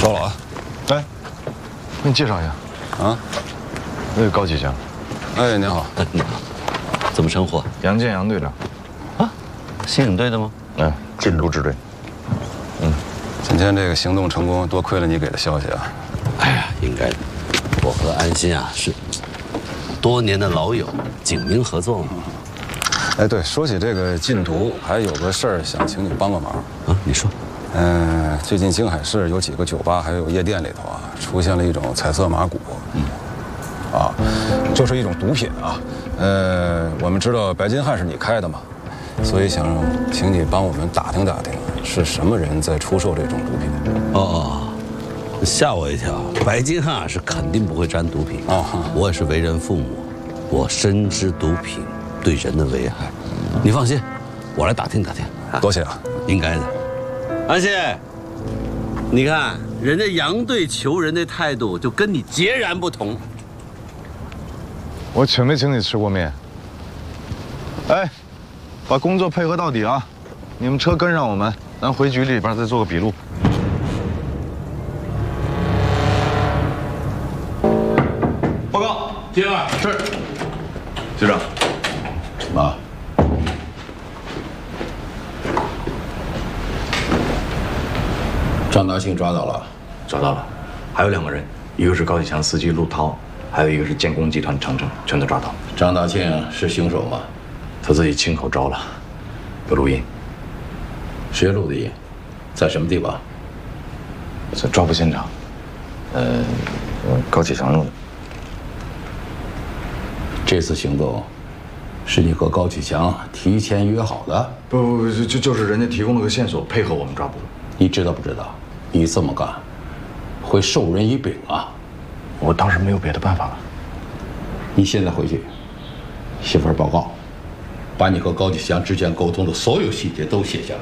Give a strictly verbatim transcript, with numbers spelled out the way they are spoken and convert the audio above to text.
到了啊！ 哎，给你介绍一下， 啊， 那个高启强。 哎，您好， 你好，怎么称呼？ 杨建杨队长。 啊，新影队的吗？ 嗯，禁毒支队。 嗯，今天这个行动成功，多亏了你给的消息啊。 哎呀，应该的。我和安心啊是多年的老友，警民合作嘛。 哎，对，说起这个禁毒，还有个事儿想请你帮个忙。 啊，你说。 嗯，最近京海市有几个酒吧还有夜店里头啊，出现了一种彩色麻古。嗯。啊，就是一种毒品啊。呃，我们知道白金汉是你开的嘛，所以想请你帮我们打听打听，是什么人在出售这种毒品。 哦哦，吓我一跳！白金汉是肯定不会沾毒品啊。我也是为人父母，我深知毒品对人的危害。你放心，我来打听打听。 多谢啊， 应该的。安心，你看人家杨队求人的态度就跟你截然不同。 我请没请你吃过面？哎，把工作配合到底啊！你们车跟上我们，咱回局里边再做个笔录。 报告，接二是。局长。 啊。张大庆抓到了， 抓到了，还有两个人，一个是高启强司机陆涛，还有一个是建工集团程程，全都抓到。 张大庆是凶手吗？ 他自己亲口招了，有录音。 谁录的音？在什么地方？ 在抓捕现场。呃，高启强录的。 这次行动是你和高启强提前约好的？ 不不不，就就是人家提供了个线索，配合我们抓捕。 你知道不知道？你这么干会授人以柄啊！ 我当时没有别的办法了。 你现在回去写份报告，把你和高启强之间沟通的所有细节都写下来。